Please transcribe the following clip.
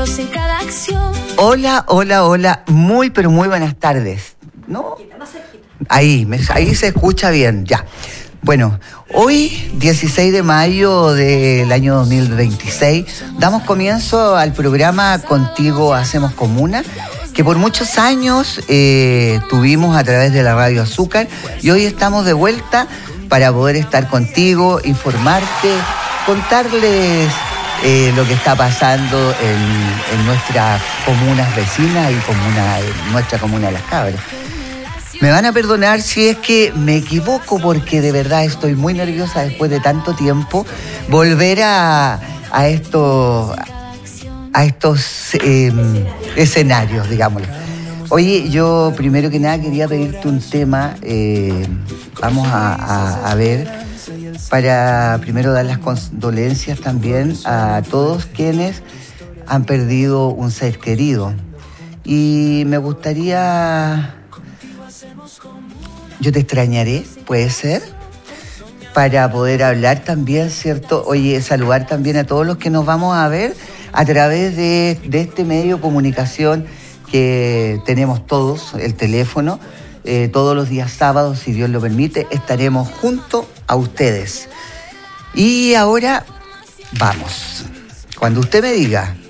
en cada acción. Hola, hola, hola. Muy, pero muy buenas tardes. ¿No? Ahí se escucha bien, ya. Bueno, hoy, 16 de mayo del año 2026, damos comienzo al programa Contigo Hacemos Comuna, que por muchos años tuvimos a través de la Radio Azúcar, y hoy estamos de vuelta para poder estar contigo, informarte, contarles lo que está pasando en nuestras comunas vecinas y nuestra comuna de Las Cabras. Me van a perdonar si es que me equivoco, porque de verdad estoy muy nerviosa después de tanto tiempo volver a estos escenarios, digámoslo. Oye, yo primero que nada quería pedirte un tema. Vamos a ver, para primero dar las condolencias también a todos quienes han perdido un ser querido. Y me gustaría... Yo te extrañaré, puede ser, para poder hablar también, ¿cierto? Oye, saludar también a todos los que nos vamos a ver a través de este medio de comunicación que tenemos todos, el teléfono. Todos los días sábados, si Dios lo permite, estaremos junto a ustedes. Y ahora, vamos. Cuando usted me diga